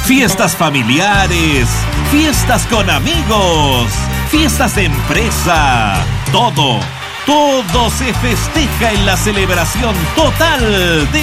fiestas familiares, fiestas con amigos, fiestas de empresa, todo se festeja en la celebración total de